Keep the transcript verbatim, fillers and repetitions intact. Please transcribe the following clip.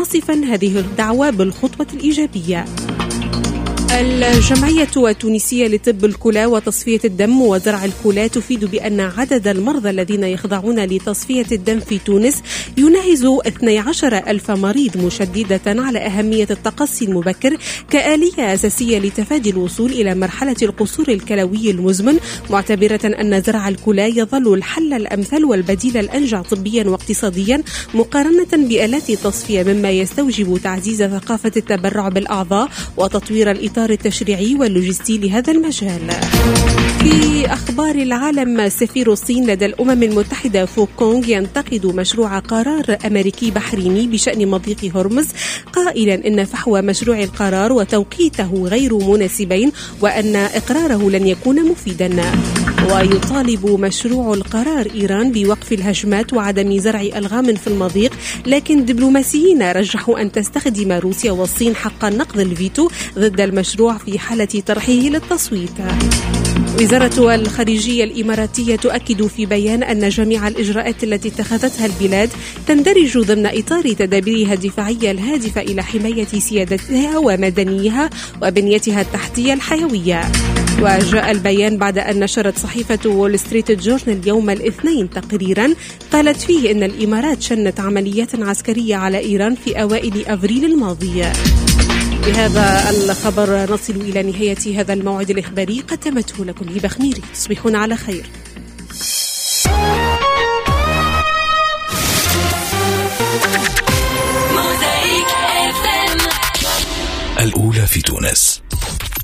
واصفا هذه الدعوة بالخطوة الإيجابية. الجمعية التونسية لطب الكلى وتصفية الدم وزرع الكلى تفيد بأن عدد المرضى الذين يخضعون لتصفية الدم في تونس يناهز اثني عشر ألف مريض، مشددة على أهمية التقصي المبكر كآلية أساسية لتفادي الوصول إلى مرحلة القصور الكلوي المزمن، معتبرة أن زرع الكلى يظل الحل الأمثل والبديل الأنجع طبيا واقتصاديا مقارنة بآلات التصفية، مما يستوجب تعزيز ثقافة التبرع بالأعضاء وتطوير الإطار التشريعي واللوجستي لهذا المجال. في أخبار العالم، سفير الصين لدى الأمم المتحدة فو كونغ ينتقد مشروع قرار أمريكي بحريني بشأن مضيق هرمز، قائلا إن فحوى مشروع القرار وتوقيته غير مناسبين وأن إقراره لن يكون مفيدا. ويطالب مشروع القرار إيران بوقف الهجمات وعدم زرع ألغام في المضيق، لكن دبلوماسيين رجحوا أن تستخدم روسيا والصين حق نقض الفيتو ضد المشروع في حالة طرحه للتصويت. وزارة الخارجية الإماراتية تؤكد في بيان أن جميع الإجراءات التي اتخذتها البلاد تندرج ضمن إطار تدابيرها الدفاعية الهادفة إلى حماية سيادتها ومدنيها وبنيتها التحتية الحيوية. وجاء البيان بعد أن نشرت صحيفة وول ستريت جورنال يوم الاثنين تقريرا قالت فيه أن الإمارات شنت عمليات عسكرية على إيران في أوائل أبريل الماضي. بهذا الخبر نصل إلى نهاية هذا الموعد الإخباري، قدمته لكم هبة خميري. تصبحون على خير. الأولى في تونس.